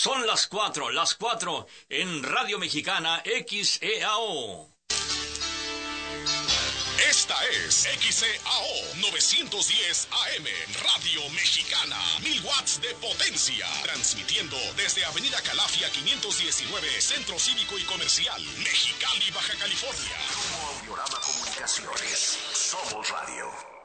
Son las 4 en Radio Mexicana XEAO. Esta es XEAO 910 AM, Radio Mexicana, 1000 watts de potencia, transmitiendo desde Avenida Calafia 519, Centro Cívico y Comercial, Mexicali, Baja California. Grupo Audiorama Comunicaciones, Somos Radio.